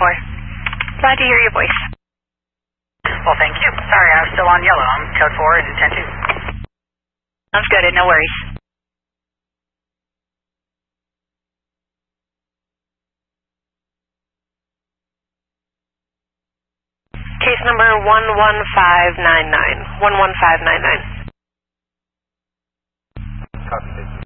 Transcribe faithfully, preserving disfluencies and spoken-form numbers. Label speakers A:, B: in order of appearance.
A: four. Glad to hear your voice.
B: Well, thank you. Sorry, I was still on yellow. I'm code four and ten two.
A: Sounds good, no worries.
C: Case number one one five nine nine. one one five nine nine.
D: Copy.